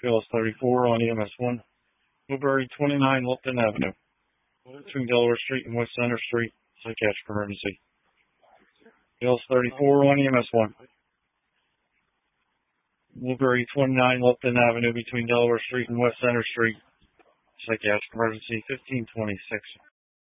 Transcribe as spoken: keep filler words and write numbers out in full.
P L S thirty-four on E M S one. Woodbury twenty-nine Lupton Avenue. Between Delaware Street and West Center Street. Psychiatric emergency. P L S thirty-four on E M S one. Woodbury twenty-nine Lupton Avenue between Delaware Street and West Center Street. Psychiatric emergency fifteen twenty-six.